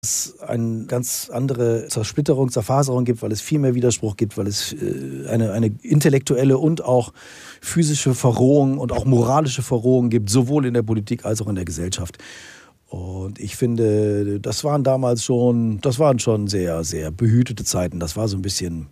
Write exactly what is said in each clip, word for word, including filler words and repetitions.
es eine ganz andere Zersplitterung, Zerfaserung gibt, weil es viel mehr Widerspruch gibt, weil es äh, eine, eine intellektuelle und auch physische Verrohung und auch moralische Verrohung gibt, sowohl in der Politik als auch in der Gesellschaft. Und ich finde, das waren damals schon, das waren schon sehr, sehr behütete Zeiten. Das war so ein bisschen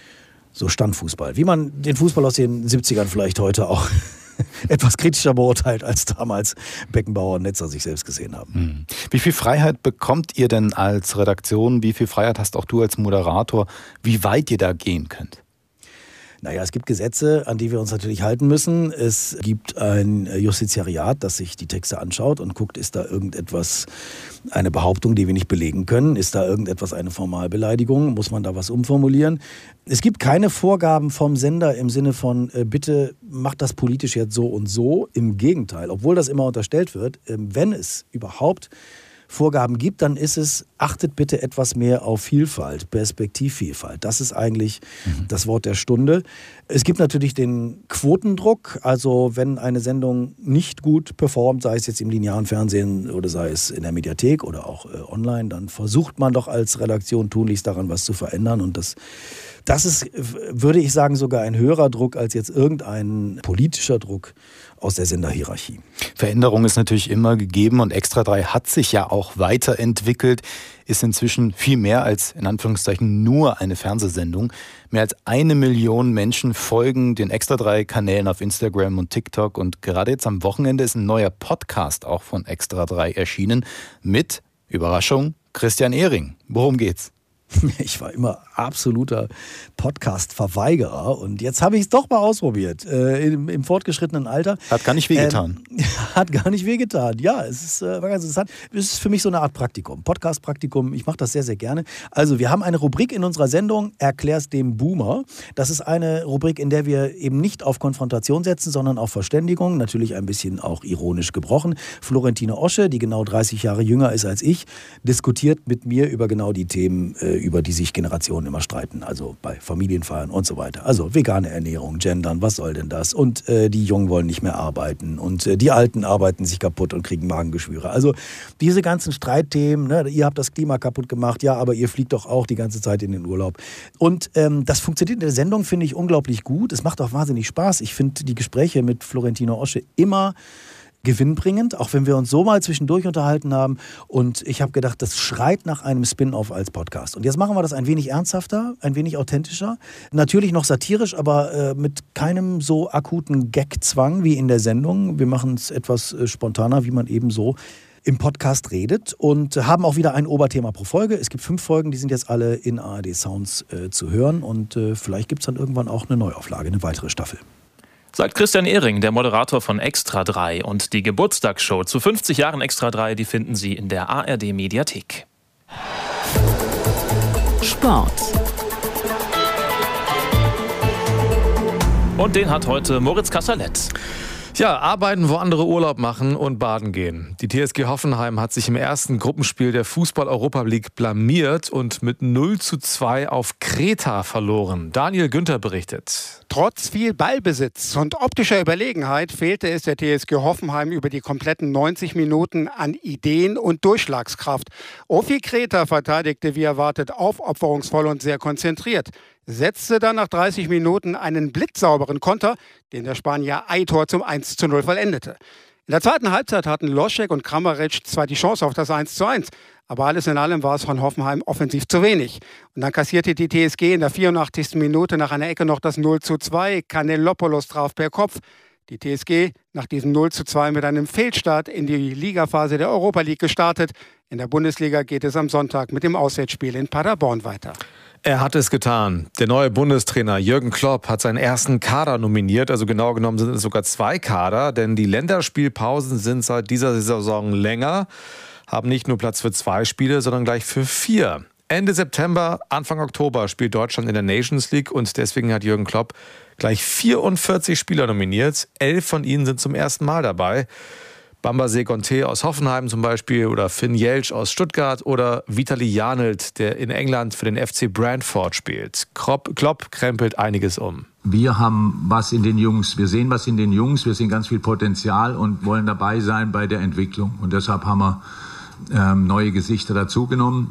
so Standfußball, wie man den Fußball aus den siebzigern vielleicht heute auch etwas kritischer beurteilt, als damals Beckenbauer und Netzer sich selbst gesehen haben. Hm. Wie viel Freiheit bekommt ihr denn als Redaktion? Wie viel Freiheit hast auch du als Moderator? Wie weit ihr da gehen könnt? Naja, es gibt Gesetze, an die wir uns natürlich halten müssen. Es gibt ein Justiziariat, das sich die Texte anschaut und guckt, ist da irgendetwas, eine Behauptung, die wir nicht belegen können? Ist da irgendetwas eine Formalbeleidigung? Muss man da was umformulieren? Es gibt keine Vorgaben vom Sender im Sinne von, äh, bitte macht das politisch jetzt so und so. Im Gegenteil, obwohl das immer unterstellt wird, äh, wenn es überhaupt Vorgaben gibt, dann ist es, achtet bitte etwas mehr auf Vielfalt, Perspektivvielfalt. Das ist eigentlich mhm. das Wort der Stunde. Es gibt natürlich den Quotendruck, also wenn eine Sendung nicht gut performt, sei es jetzt im linearen Fernsehen oder sei es in der Mediathek oder auch äh, online, dann versucht man doch als Redaktion tunlichst daran, was zu verändern. Und das, das ist, würde ich sagen, sogar ein höherer Druck als jetzt irgendein politischer Druck aus der Senderhierarchie. Veränderung ist natürlich immer gegeben und Extra drei hat sich ja auch weiterentwickelt, ist inzwischen viel mehr als in Anführungszeichen nur eine Fernsehsendung. Mehr als eine Million Menschen folgen den Extra drei Kanälen auf Instagram und TikTok und gerade jetzt am Wochenende ist ein neuer Podcast auch von Extra drei erschienen mit, Überraschung, Christian Ehring. Worum geht's? Ich war immer absoluter Podcast-Verweigerer und jetzt habe ich es doch mal ausprobiert, äh, im, im fortgeschrittenen Alter. Hat gar nicht wehgetan. Ähm, hat gar nicht wehgetan, ja, es ist, äh, war ganz interessant. Es ist für mich so eine Art Praktikum, Podcast-Praktikum, ich mache das sehr, sehr gerne. Also wir haben eine Rubrik in unserer Sendung, Erklär's dem Boomer. Das ist eine Rubrik, in der wir eben nicht auf Konfrontation setzen, sondern auf Verständigung, natürlich ein bisschen auch ironisch gebrochen. Florentine Osche, die genau dreißig Jahre jünger ist als ich, diskutiert mit mir über genau die Themen, äh, über die sich Generationen immer streiten, also bei Familienfeiern und so weiter. Also vegane Ernährung, Gendern, was soll denn das? Und äh, die Jungen wollen nicht mehr arbeiten und äh, die Alten arbeiten sich kaputt und kriegen Magengeschwüre. Also diese ganzen Streitthemen, ne, ihr habt das Klima kaputt gemacht, ja, aber ihr fliegt doch auch die ganze Zeit in den Urlaub. Und ähm, das funktioniert in der Sendung, finde ich, unglaublich gut. Es macht auch wahnsinnig Spaß. Ich finde die Gespräche mit Florentine Osche immer gewinnbringend, auch wenn wir uns so mal zwischendurch unterhalten haben. Und ich habe gedacht, das schreit nach einem Spin-off als Podcast. Und jetzt machen wir das ein wenig ernsthafter, ein wenig authentischer. Natürlich noch satirisch, aber äh, mit keinem so akuten Gag-Zwang wie in der Sendung. Wir machen es etwas äh, spontaner, wie man eben so im Podcast redet und haben auch wieder ein Oberthema pro Folge. Es gibt fünf Folgen, die sind jetzt alle in A R D Sounds äh, zu hören. Und äh, vielleicht gibt es dann irgendwann auch eine Neuauflage, eine weitere Staffel. Sagt Christian Ehring, der Moderator von Extra drei. Und die Geburtstagsshow zu fünfzig Jahren Extra drei, die finden Sie in der A R D Mediathek. Sport. Und den hat heute Moritz Kasserlet. Ja, arbeiten, wo andere Urlaub machen und baden gehen. Die T S G Hoffenheim hat sich im ersten Gruppenspiel der Fußball-Europa League blamiert und mit null zu zwei auf Kreta verloren. Daniel Günther berichtet. Trotz viel Ballbesitz und optischer Überlegenheit fehlte es der T S G Hoffenheim über die kompletten neunzig Minuten an Ideen und Durchschlagskraft. Ofi Kreta verteidigte wie erwartet aufopferungsvoll und sehr konzentriert. Setzte dann nach dreißig Minuten einen blitzsauberen Konter, den der Spanier Aitor zum eins zu null vollendete. In der zweiten Halbzeit hatten Loschek und Kramaric zwar die Chance auf das eins zu eins, aber alles in allem war es von Hoffenheim offensiv zu wenig. Und dann kassierte die T S G in der vierundachtzigsten Minute nach einer Ecke noch das null zu zwei. Kanelopoulos traf per Kopf. Die T S G nach diesem null zu zwei mit einem Fehlstart in die Ligaphase der Europa League gestartet. In der Bundesliga geht es am Sonntag mit dem Auswärtsspiel in Paderborn weiter. Er hat es getan. Der neue Bundestrainer Jürgen Klopp hat seinen ersten Kader nominiert. Also genau genommen sind es sogar zwei Kader, denn die Länderspielpausen sind seit dieser Saison länger, haben nicht nur Platz für zwei Spiele, sondern gleich für vier. Ende September, Anfang Oktober spielt Deutschland in der Nations League und deswegen hat Jürgen Klopp gleich vierundvierzig Spieler nominiert. Elf von ihnen sind zum ersten Mal dabei. Bamba Segonte aus Hoffenheim zum Beispiel oder Finn Jeltsch aus Stuttgart oder Vitali Janelt, der in England für den F C Brentford spielt. Klopp, Klopp krempelt einiges um. Wir haben was in den Jungs, wir sehen was in den Jungs, wir sehen ganz viel Potenzial und wollen dabei sein bei der Entwicklung. Und deshalb haben wir ähm, neue Gesichter dazugenommen.